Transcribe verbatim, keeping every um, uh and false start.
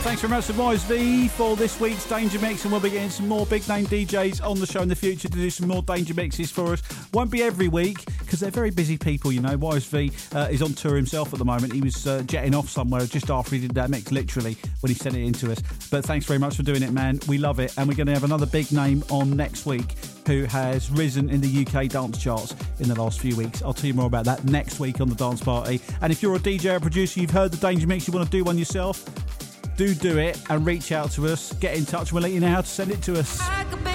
Thanks very much to Wise V for this week's Danger Mix, and we'll be getting some more big name D Js on the show in the future to do some more Danger Mixes for us. Won't be every week because they're very busy people, you know. Wise V uh, is on tour himself at the moment. He was uh, jetting off somewhere just after he did that mix, literally, when he sent it in to us. But thanks very much for doing it, man. We love it. And we're going to have another big name on next week who has risen in the U K dance charts in the last few weeks. I'll tell you more about that next week on The Dance Party. And if you're a D J or producer, you've heard the Danger Mix, you want to do one yourself, do do it and reach out to us. Get in touch and we'll let you know how to send it to us.